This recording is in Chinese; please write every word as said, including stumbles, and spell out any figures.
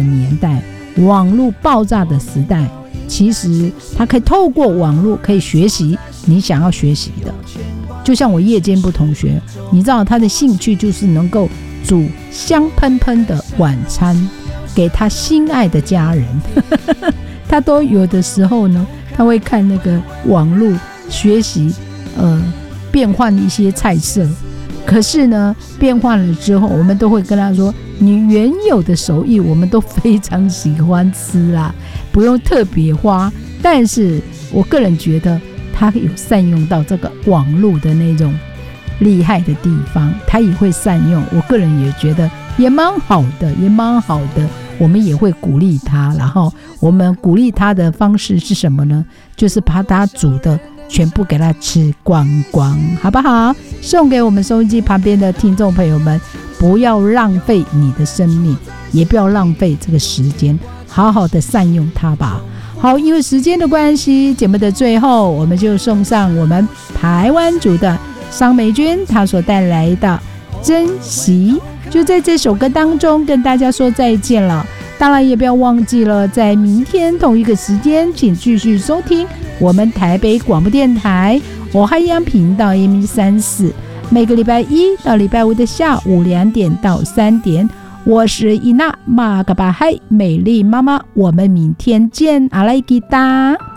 年代，网络爆炸的时代，其实他可以透过网络可以学习你想要学习的。就像我夜间部同学，你知道他的兴趣就是能够煮香喷喷的晚餐给他心爱的家人他都有的时候呢，他会看那个网络学习呃变换一些菜色。可是呢，变换了之后，我们都会跟他说，你原有的手艺我们都非常喜欢吃啦，不用特别花。但是我个人觉得他有善用到这个网络的那种厉害的地方，他也会善用，我个人也觉得也蛮好的，也蛮好的。我们也会鼓励他，然后我们鼓励他的方式是什么呢？就是把他煮的全部给他吃光光，好不好？送给我们收音机旁边的听众朋友们，不要浪费你的生命，也不要浪费这个时间，好好的善用它吧。好，因为时间的关系，节目的最后我们就送上我们台湾族的商美娟她所带来的珍惜，就在这首歌当中跟大家说再见了。当然也不要忘记了，在明天同一个时间请继续收听我们台北广播电台我海洋频道 A M 三十四，每个礼拜一到礼拜五的下午两点到三点，我是伊娜马嘎巴嗨美丽妈妈，我们明天见，阿莱吉达。